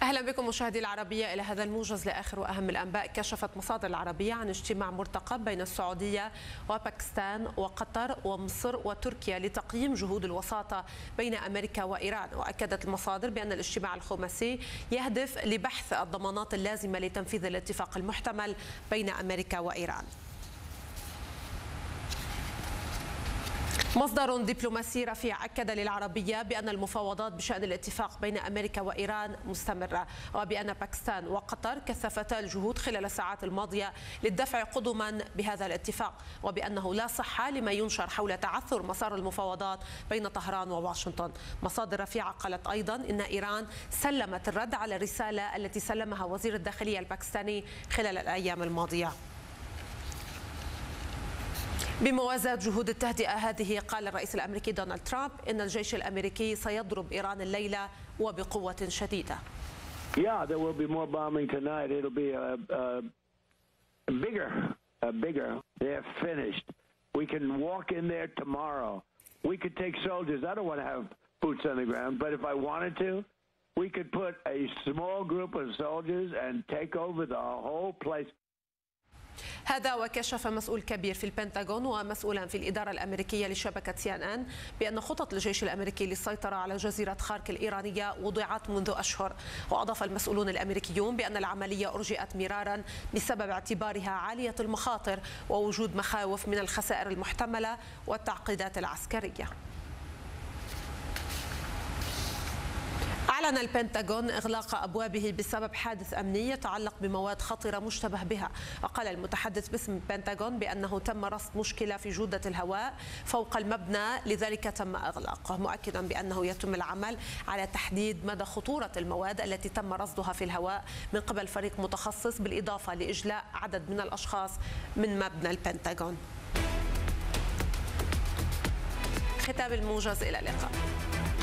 أهلا بكم مشاهدي العربية إلى هذا الموجز لآخر وأهم الأنباء. كشفت مصادر العربية عن اجتماع مرتقب بين السعودية وباكستان وقطر ومصر وتركيا لتقييم جهود الوساطة بين أمريكا وإيران. وأكدت المصادر بأن الاجتماع الخماسي يهدف لبحث الضمانات اللازمة لتنفيذ الاتفاق المحتمل بين أمريكا وإيران. مصدر دبلوماسي رفيع أكد للعربية بأن المفاوضات بشأن الاتفاق بين أمريكا وإيران مستمرة، وبأن باكستان وقطر كثفتا الجهود خلال الساعات الماضية للدفع قدما بهذا الاتفاق، وبأنه لا صحة لما ينشر حول تعثر مسار المفاوضات بين طهران وواشنطن. مصادر رفيعة قالت أيضا إن إيران سلمت الرد على الرسالة التي سلمها وزير الداخلية الباكستاني خلال الأيام الماضية. بموازاة جهود التهدئة هذه، قال الرئيس الأمريكي دونالد ترامب إن الجيش الأمريكي سيضرب إيران الليلة وبقوة شديدة. Yeah, there will be more bombing tonight. It'll be bigger. They're finished. We can walk in there tomorrow. We could take soldiers. I don't want to have boots on the ground, but if I wanted to, we could put a small group of soldiers and take over the whole place. هذا وكشف مسؤول كبير في البنتاغون ومسؤولا في الإدارة الأمريكية لشبكة CNN بأن خطط الجيش الأمريكي للسيطرة على جزيرة خارك الإيرانية وضعت منذ أشهر. وأضاف المسؤولون الأمريكيون بأن العملية أرجئت مرارا بسبب اعتبارها عالية المخاطر ووجود مخاوف من الخسائر المحتملة والتعقيدات العسكرية. أعلن البنتاغون إغلاق أبوابه بسبب حادث أمني يتعلق بمواد خطرة مشتبه بها. وقال المتحدث باسم البنتاغون بأنه تم رصد مشكلة في جودة الهواء فوق المبنى، لذلك تم إغلاقه، مؤكدا بأنه يتم العمل على تحديد مدى خطورة المواد التي تم رصدها في الهواء من قبل فريق متخصص، بالإضافة لإجلاء عدد من الأشخاص من مبنى البنتاغون. ختام الموجز، إلى اللقاء.